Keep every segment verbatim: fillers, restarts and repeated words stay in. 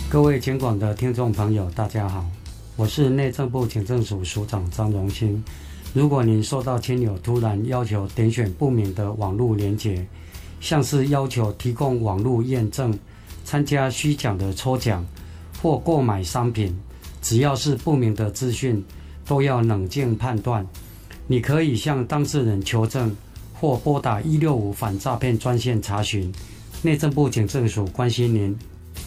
各位警广的听众朋友，大家好，我是内政部警政署署长张荣兴。如果您收到亲友突然要求点选不明的网络连结，像是要求提供网络验证、参加虚假的抽奖或购买商品，只要是不明的资讯，都要冷静判断。你可以向当事人求证，或拨打一六五反诈骗专线查询。内政部警政署关心您。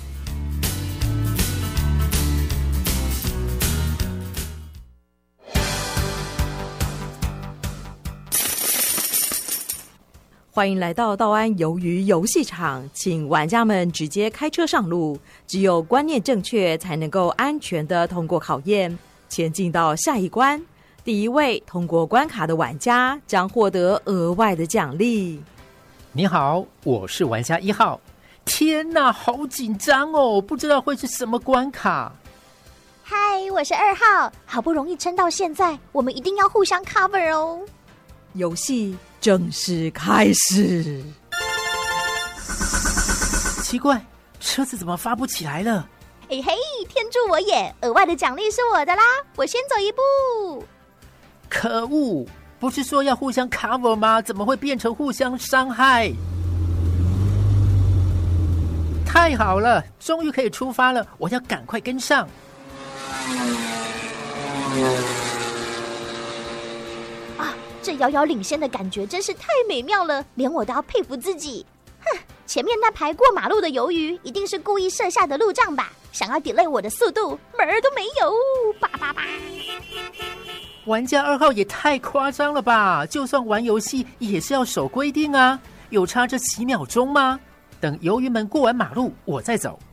欢迎来到道安鱿鱼游戏场，请玩家们直接开车上路，只有观念正确才能够安全的通过考验，前进到下一关。第一位通过关卡的玩家将获得额外的奖励。 你好，我是玩家一号。天哪，好紧张哦，不知道会是什么关卡。 嗨，我是二号，好不容易撑到现在，我们一定要互相 cover 哦。 游戏正式开始。 奇怪，车子怎么发不起来了？ 嘿嘿，天助我也，额外的奖励是我的啦，我先走一步。 可恶，不是说要互相 cover 吗？怎么会变成互相伤害？太好了，终于可以出发了，我要赶快跟上。 啊，这遥遥领先的感觉真是太美妙了，连我都要佩服自己。哼，前面那排过马路的鱿鱼一定是故意设下的路障吧，想要 delay 我的速度，门儿都没有，叭叭叭。 玩家二号也太夸张了吧，就算玩游戏也是要守规定啊，有差这几秒钟吗？等鱿鱼们过完马路我再走。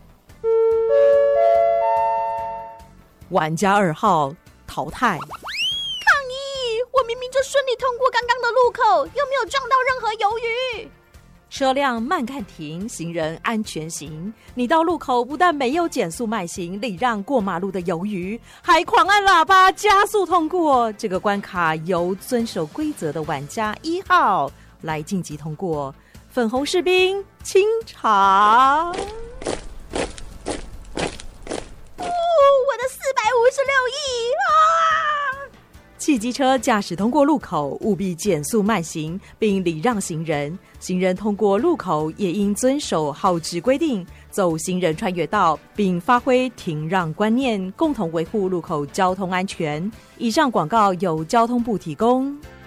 玩家二号淘汰。 抗议，我明明就顺利通过刚刚的路口，又没有撞到任何鱿鱼。 车辆慢看停，行人安全行。你到路口不但没有减速慢行，礼让过马路的鱿鱼，还狂按喇叭加速通过。这个关卡由遵守规则的玩家一号来晋级通过。粉红士兵清场。哦， 我的四百五十六亿啊！ 汽机车驾驶通过路口，务必减速慢行，并礼让行人。行人通过路口也应遵守号志规定，走行人穿越道，并发挥停让观念，共同维护路口交通安全。以上广告由交通部提供。